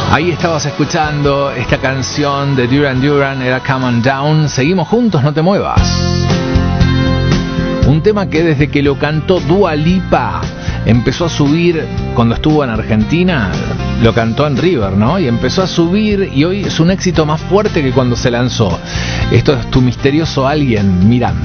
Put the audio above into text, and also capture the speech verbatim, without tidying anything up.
Ahí estabas escuchando esta canción de Duran Duran, era Come On Down. Seguimos juntos, no te muevas. Un tema que desde que lo cantó Dua Lipa empezó a subir cuando estuvo en Argentina. Lo cantó en River, ¿no? Y empezó a subir y hoy es un éxito más fuerte que cuando se lanzó. Esto es Tu Misterioso Alguien, Miranda.